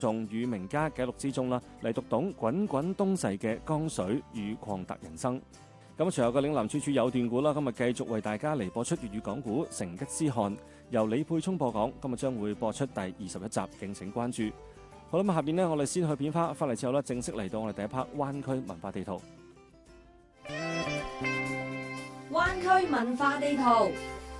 從與名家記錄之中啦，嚟讀懂滾滾東逝嘅江水與曠達人生。咁隨後嘅嶺南處處有段故啦，今日繼續為大家嚟播出粵語講古《成吉思汗》，由李沛聰播講。今日將會播出第21集，敬請關注。好啦，咁下邊呢，我哋先去片花，翻嚟之後呢，正式嚟到我哋第一 part 灣區文化地圖。 灣區文化地圖。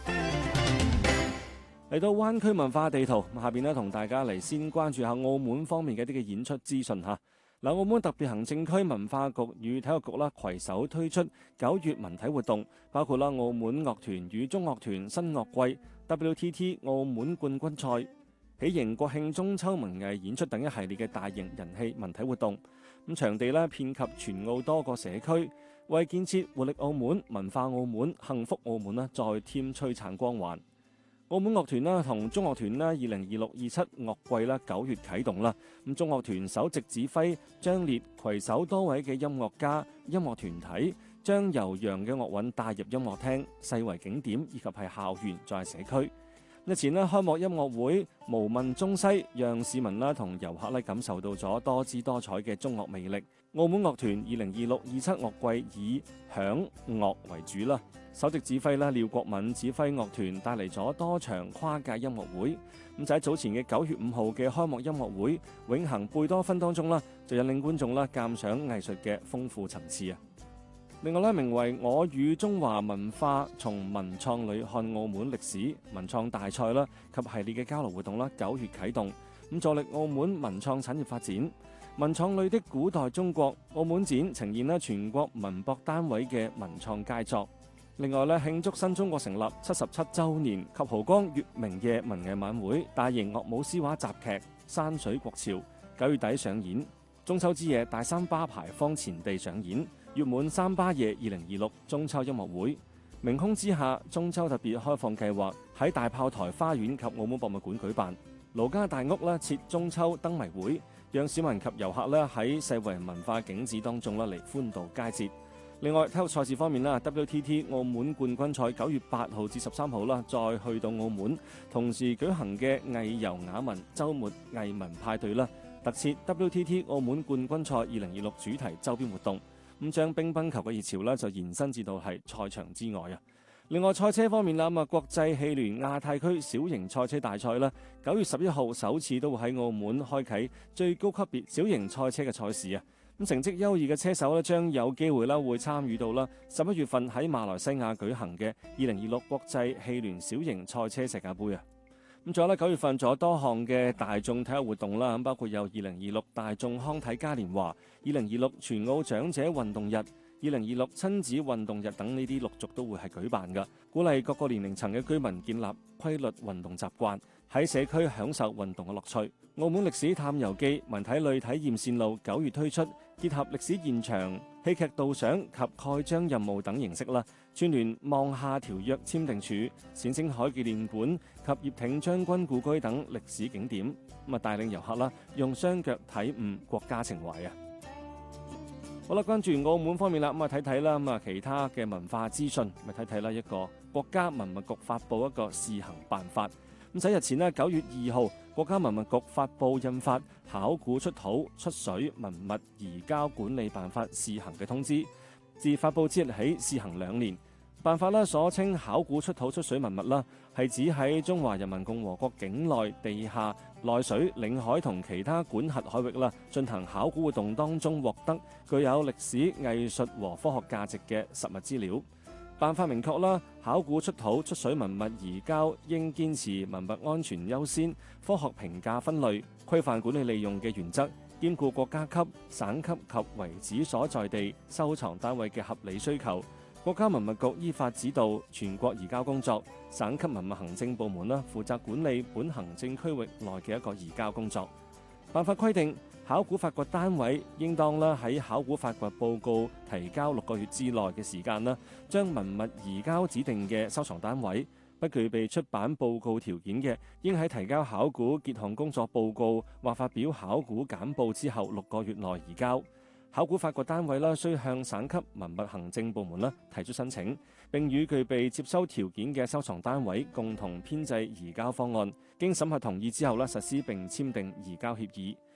嚟到灣區文化地圖，下邊呢，同大家嚟先關注下澳門方面嘅一啲嘅演出資訊嚇。嗱，澳門特別行政區文化局與體育局啦攜手推出9月文體活動，包括啦澳門樂團與中樂團新樂季、WTT 澳門冠軍賽、喜迎國慶中秋文藝演出等一系列嘅大型人氣文體活動。咁場地咧遍及全澳多個社區，為建設活力澳門、文化澳門、幸福澳門再添璀璨光環。澳門樂團啦同中樂團啦2026-27樂季啦9月啟動啦。咁中樂團首席指揮張烈攜手多位嘅音樂家、音樂團體，將悠揚嘅樂韻帶入音樂廳、世遺景點以及係校園再係社區。日前咧開幕音樂會無問中西，讓市民啦同遊客咧感受到咗多姿多彩嘅中樂魅力。澳門樂團2026-27樂季以響樂為主啦。首席指揮廖國敏指揮樂團帶嚟咗多場跨界音樂會。咁就喺早前嘅9月5號嘅開幕音樂會永恆貝多芬當中啦，就引領觀眾啦鑑賞藝術嘅豐富層次啊！另外咧，名為我與中華文化從文創裏看澳門歷史文創大賽啦及系列嘅交流活動啦9月啟動，咁助力澳門文創產業發展。文創裏的古代中國澳門展呈現全國文博單位嘅文創佳作。另外咧，慶祝新中國成立77週年及濠江月明夜文藝晚會大型樂舞詩畫集劇《山水國潮》9月底上演。中秋之夜大三巴牌坊前地上演月滿三巴夜2026中秋音樂會。明空之下中秋特別開放計劃喺大炮台花園及澳門博物館舉辦。盧家大屋設中秋燈謎會，讓市民及遊客喺世遺文化景致當中嚟歡度佳節。另外體育賽事方面，WTT 澳門冠軍賽9月8號至13號再去到澳門，同時舉行嘅藝遊雅文週末藝文派對特設 WTT 澳門冠軍賽2026主題周邊活動，咁將乒乓球嘅熱潮就延伸至到係賽場之外啊。另外賽車方面國際汽聯亞太區小型賽車大賽9月11號首次都會喺澳門開啟最高級別小型賽車嘅賽事啊。咁成績優異嘅車手將有機會會參與到11月份喺馬來西亞舉行嘅2026國際汽聯小型賽車世界盃啊。咁仲有9月份仲有多項嘅大眾體育活動啦，包括有2026大眾康體嘉年華、2026全澳長者運動日、2026親子運動日等呢啲陸續都會係舉辦㗎，鼓勵各個年齡層嘅居民建立規律運動習慣，喺社區享受運動嘅樂趣。澳門歷史探遊記文體類體驗線路9月推出，結合歷史現場、戲劇導賞及蓋章任務等形式串聯望廈條約簽訂處、冼星海紀念館及葉挺將軍故居等歷史景點，帶領遊客用雙腳體悟國家情懷啊！好啦，關注澳門方面啦，睇睇啦，其他嘅文化資訊，睇睇啦，一個國家文物局發布一個試行辦法。咁喺日前9月2號，國家文物局發布印發《考古出土出水文物移交管理辦法》試行嘅通知，自發布之日起試行2年。辦法所稱考古出土出水文物係指喺中華人民共和國境內地下、內水、領海同其他管轄海域進行考古活動當中獲得具有歷史、藝術和科學價值嘅實物資料。辦法明確考古出土出水文物移交應堅持文物安全優先、科學評價分類、規範管理利用嘅原則，兼顧國家級、省級及遺址所在地收藏單位嘅合理需求。國家文物局依法指導全國移交工作，省級文物行政部門負責管理本行政區域內嘅一個移交工作。辦法規定，考古發掘單位應當喺考古發掘報告提交6個月之內嘅時間將文物移交指定嘅收藏單位。不具備出版報告條件嘅，應喺提交考古結項工作報告或發表考古簡報之後6個月內移交。考古發掘單位須向省級文物行政部門提出申請，並與具備接收條件嘅收藏單位共同編製移交方案，經審核同意之後實施並簽訂移交協議。